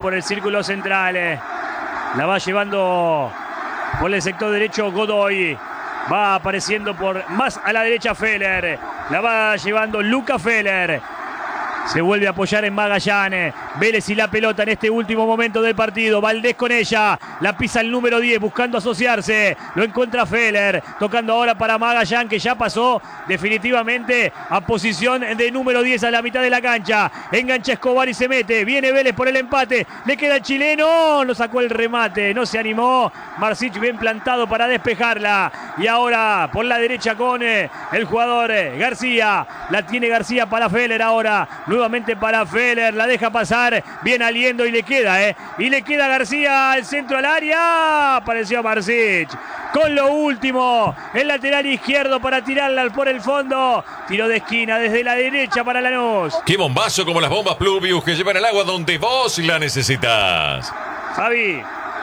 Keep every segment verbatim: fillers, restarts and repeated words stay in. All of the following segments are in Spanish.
por el círculo central. La va llevando por el sector derecho Godoy. Va apareciendo por más a la derecha Feller. La va llevando Luca Feller. Se vuelve a apoyar en Magallanes. Vélez y la pelota en este último momento del partido. Valdés con ella. La pisa el número diez buscando asociarse. Lo encuentra Feller. Tocando ahora para Magallán, que ya pasó definitivamente a posición de número diez a la mitad de la cancha. Engancha Escobar y se mete. Viene Vélez por el empate. Le queda el chileno. No sacó el remate. No se animó. Marsic bien plantado para despejarla. Y ahora por la derecha con el jugador García. La tiene García para Feller ahora. Nuevamente para Feller, la deja pasar, bien aliendo y le queda, ¿eh? Y le queda García al centro al área. Apareció Marsic con lo último, el lateral izquierdo para tirarla por el fondo. Tiro de esquina desde la derecha para Lanús. Qué bombazo como las bombas Pluvius que llevan el agua donde vos la necesitas. Fabi.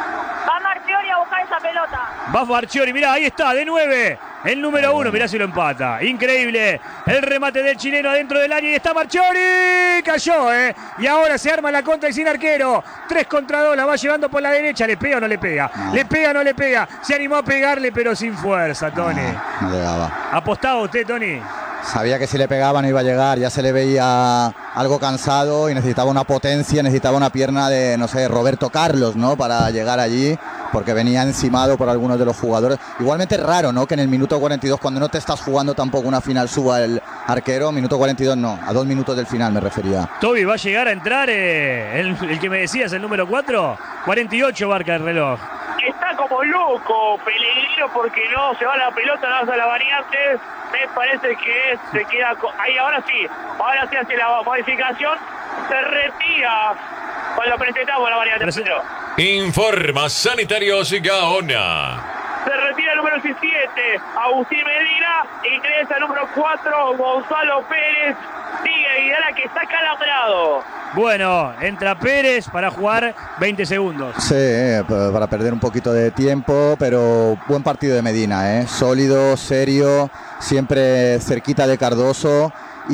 Va Marchiori a buscar esa pelota. Va Marchiori, mirá, ahí está, de nueve. El número uno, mirá si lo empata. Increíble. El remate del chileno adentro del área y está Marchiori. Cayó, ¿eh? Y ahora se arma la contra y sin arquero. Tres contra dos, la va llevando por la derecha. ¿Le pega o no le pega? No. ¿Le pega o no le pega? Se animó a pegarle, pero sin fuerza, Tony. No, no llegaba. ¿Apostaba usted, Tony? Sabía que si le pegaba no iba a llegar. Ya se le veía algo cansado y necesitaba una potencia, necesitaba una pierna de, no sé, Roberto Carlos, ¿no? Para llegar allí, porque venía encimado por algunos de los jugadores. Igualmente raro, ¿no? Que en el minuto cuarenta y dos, cuando no te estás jugando tampoco una final, suba el arquero. Minuto cuarenta y dos no, a dos minutos del final me refería. Toby, ¿va a llegar a entrar eh, el, el que me decías, el número cuatro? cuarenta y ocho marca el reloj. Está como loco Pellegrino porque no se va la pelota, no hace la variante. Me parece que se queda con... ahí, ahora sí, ahora sí hace la modificación, se retira cuando presentamos la variante. Presentó. Informa Sanitarios Gaona. Se retira el número diecisiete, Agustín Medina, ingresa el número cuatro, Gonzalo Pérez. Sigue Vidal que está calambrado. Bueno, entra Pérez para jugar veinte segundos. Sí, para perder un poquito de tiempo, pero buen partido de Medina, ¿eh? Sólido, serio, siempre cerquita de Cardoso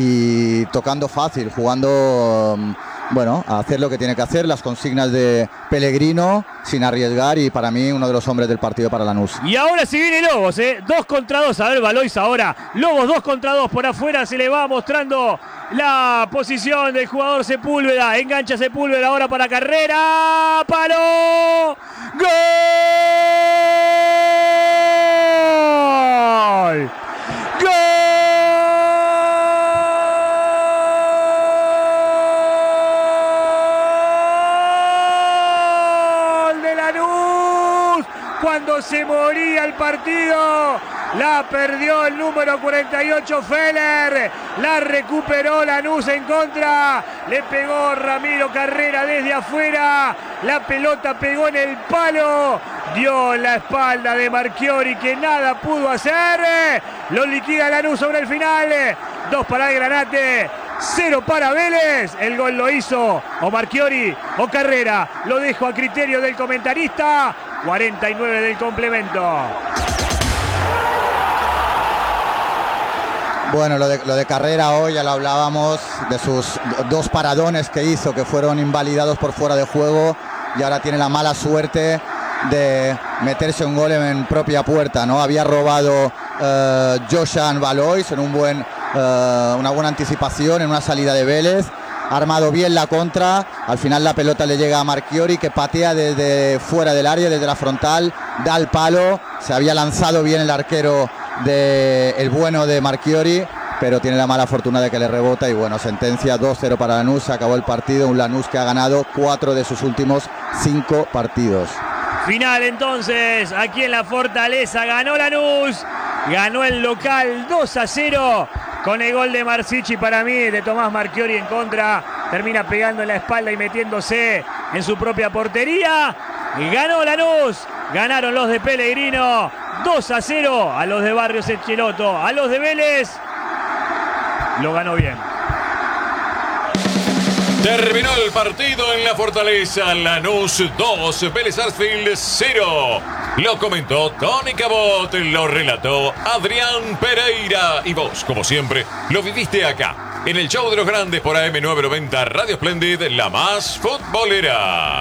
y tocando fácil, jugando, bueno, a hacer lo que tiene que hacer, las consignas de Pellegrino, sin arriesgar, y para mí uno de los hombres del partido para Lanús. Y ahora se viene Lobos, ¿eh? Dos contra dos, a ver Valois ahora. Lobos dos contra dos, por afuera se le va mostrando la posición del jugador Sepúlveda. Engancha Sepúlveda ahora para Carrera. ¡Palo! ¡Gol! ¡Gol! De Lanús. Cuando se moría el partido, la perdió el número cuarenta y ocho Feller. La recuperó Lanús en contra. Le pegó Ramiro Carrera desde afuera. La pelota pegó en el palo. Dio en la espalda de Marchiori, que nada pudo hacer. Lo liquida Lanús sobre el final. Dos para el Granate, cero para Vélez. El gol lo hizo o Marchiori o Carrera. Lo dejo a criterio del comentarista. cuarenta y nueve del complemento. Bueno, lo de, lo de Carrera hoy ya lo hablábamos, de sus dos paradones que hizo, que fueron invalidados por fuera de juego, y ahora tiene la mala suerte de meterse un gol en propia puerta, ¿no? Había robado uh, Joshan Valois en un buen, uh, una buena anticipación en una salida de Vélez. Ha armado bien la contra, al final la pelota le llega a Marchiori, que patea desde fuera del área, desde la frontal, da el palo. Se había lanzado bien el arquero de el bueno de Marchiori, pero tiene la mala fortuna de que le rebota y bueno, sentencia dos cero para Lanús. Se acabó el partido, un Lanús que ha ganado cuatro de sus últimos cinco partidos. Final entonces, aquí en la Fortaleza, ganó Lanús, ganó el local dos a cero con el gol de Marsic, para mí, de Tomás Marchiori en contra, termina pegando en la espalda y metiéndose en su propia portería. Ganó Lanús, ganaron los de Pellegrino, dos a cero a los de Barrios Echeloto, a los de Vélez lo ganó bien. Terminó el partido en la Fortaleza. Lanús dos, Vélez Sarsfield cero. Lo comentó Tony Cabot, lo relató Adrián Pereira. Y vos, como siempre, lo viviste acá, en el show de los grandes por A M novecientos noventa Radio Splendid, la más futbolera.